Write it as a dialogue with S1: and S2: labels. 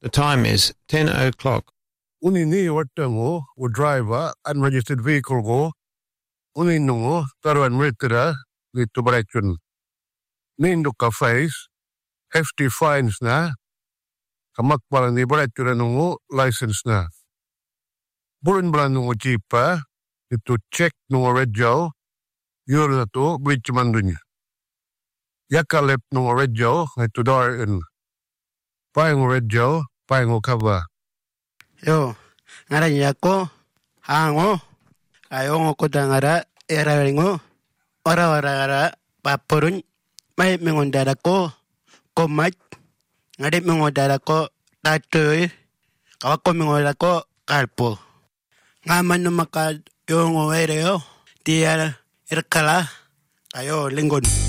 S1: The time is 10 o'clock.
S2: Unini wattango, o driver, unregistered vehicle go, uninungo, taruan retira, litu barachun. Ninduka face, hefty fines na, kamakpalan ni barachunanungo, license na. Burin balanungo jipa, itu check nungo redjo, yura to bridge mandunya. Yakalep nungo redjo, itu darin. Paingo redjo, paingo cover.
S3: Yo, ngara nyako, hango, ayongo kota ngara, era ringo, ora ngara, paporun, mai mengondara ko, komat, ngade mengondara ko, tatoy, kawako mengondara ko, kalpo. Ngaman no maka yongo ereo, tiara, erkala, kayo linggon.